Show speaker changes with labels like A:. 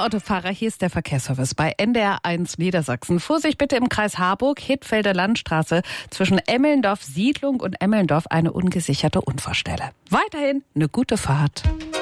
A: Autofahrer, hier ist der Verkehrsservice bei NDR1 Niedersachsen. Vorsicht bitte im Kreis Harburg, Hittfelder Landstraße, zwischen Emmelndorf Siedlung und Emmelndorf eine ungesicherte Unfallstelle. Weiterhin eine gute Fahrt.